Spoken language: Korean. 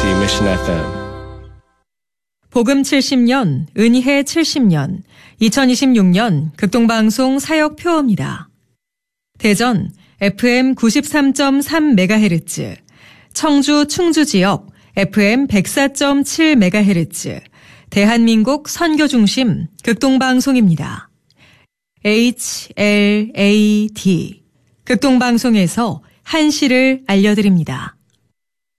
Mission FM. 복음 70년, 은혜 70년, 2026년 극동방송 사역표어입니다. 대전 FM 93.3MHz, 청주 충주지역 FM 104.7MHz, 대한민국 선교중심 극동방송입니다. HLAD, 극동방송에서 한시를 알려드립니다.